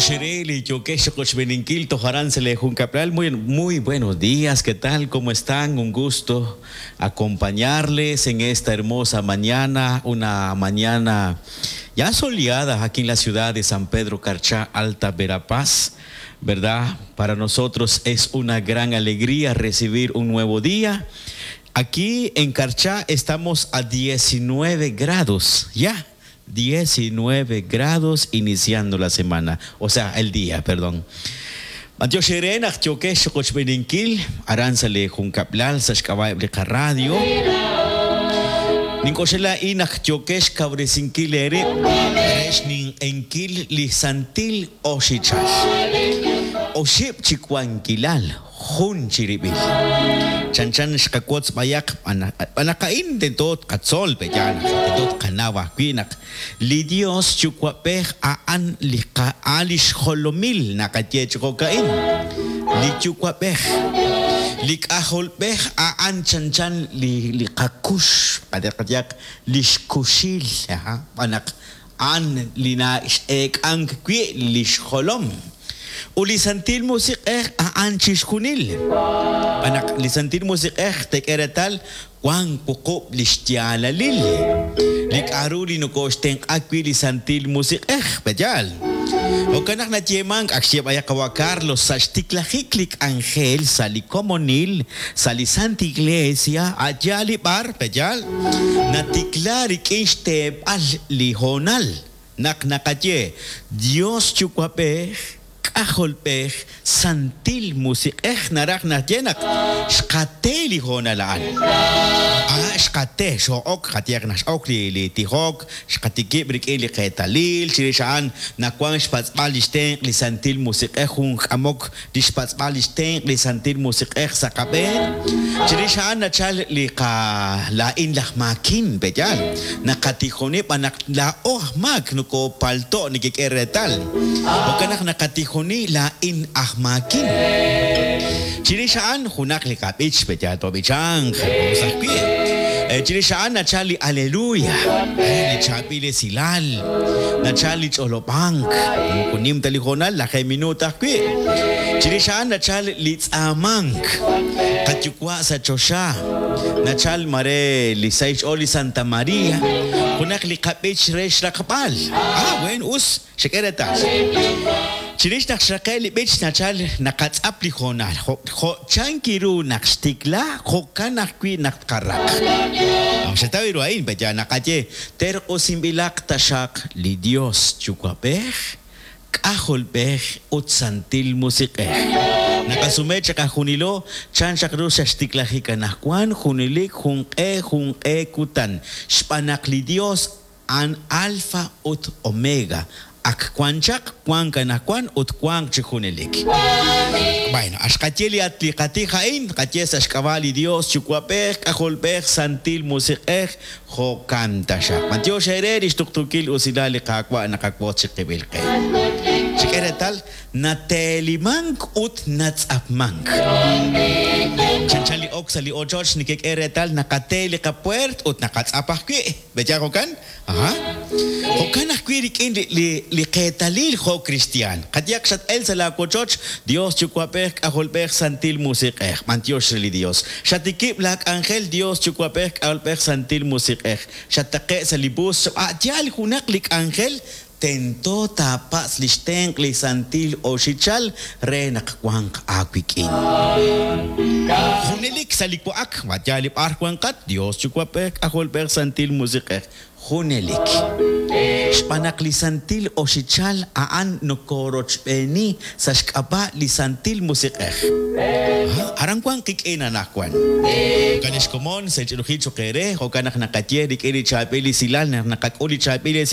Shereli, yo que Beninkil, Tojaránsele, Juncapral, muy buenos días, ¿qué tal? ¿Cómo están? Un gusto acompañarles en esta hermosa mañana, una mañana ya soleada aquí en la ciudad de San Pedro Carchá, Alta Verapaz, ¿verdad? Para nosotros es una gran alegría recibir un nuevo día. Aquí en Carchá estamos a 19 grados, ya. 19 grados iniciando la semana, o sea, el día, perdón. Mantio Sherena, Choque, Shokoch Beninkil, Aranzale, Juncaplal, Sashkabay, Radio. Ninkoshela inak Chokesh, Cabresinkil, Ere, Reshnin, Enkil, Lisantil, Oshichal. Oship Chikwankilal, Hun Chiribil. Chanchan shkakots bayak anakain de tot katsol pejan tot kanawa kwinak li Dios chukwapeh aan lika alish holomil nakatye chukokain li chukwapeh lik aholpeh aan chanchan li kakush padakatyak lishkushil panak an lina ek ang kwi lish holom ulisantil musik aan chishkunil anak lisantil musik tekeretal wang pukop lishtiala lil lik aruli no kosteng akwi lisantil musik pejal o kanak na tiemang aksiyap aya kawa Carlos sa stiklahiklik angel sa likomonil sa lisanti iglesia ajali par pejal na tiklarik istep al lihonal nak nakatye Dios chukwape Aholpeh santil musik narak na jenak skateli honalaan skate so ok katiak nas ok li tihok skatiki brik eli ketalil chirishaan na kwang spatsbalisten li santil musik hun amok dispatsbalisten li santil musik sakaben chirishaan na chal li ka lain lahmakin bejal na katihoni panak la mak nuko palto ni kikeretal o kanak nakatihoni ni lain ahmakin. Chirishaan hunak likapich pejato bichang sakwi. Chirishaan na chali aleluya. Ni chapile silal. Na chali cholopank. Kunim talihonal la kay minuta kwi. Chirishaan na chali litsamank. Katyukwa sa chosha. Na chal mare lisaich oli Santa Maria. Hunak likapich resh rakapal. Wen us shikeretas. Chirish nak shakeli bech na chal nakatsap li honal ho chankiru nak stikla ho kanak kwi nak karak ang setawiru ain beja nakaje ter osimbilak tashak li Dios chukwapeh kaholpeh utsantil musikeh nakasume chaka hunilo chan shakru sa stikla hikanakwan hunilik hun kutan spanak li Dios an alfa ut omega ak kwanchak kwan kanakwan ut kwan chihunelik. Bueno, ashkacheli atlikati hain, kaches ashkavali Dios chukwapech, kaholpech, santil musikech, ho kantasha. Mantio sherer istuktukil usilali kakwa nakakwot chikibilke. Chikeretal natelimank ut natsapmank. Chanchali oksali o George nikik eretal nakateli kapuert ut nakatsapakwi. Beja ko kan? Aha. Ho kanakwirik in li ketalil ho Cristian. Kadiak sat el sala ko George Dios chukwapech aholpech santil musikech. Mantio sheli Dios. Shatikip lak angel Dios chukwapech aholpech santil musikech. Shatake sa libus dial hunaklik angel tento tapas listeng lisantil o shichal renak kwang akwikin. Hunelik sa likuak matyalip arkwangkat Dios chukwapek aholpek santil musikek. Hunelik. Spanak lisantil o shichal aan nokorochpeni sa shkaba lisantil musikek. Arang kwang kikina nakwan. Kanish komon sa chiruhit chokere o kanak nakatye dik ili chapili silal nakakuli chapili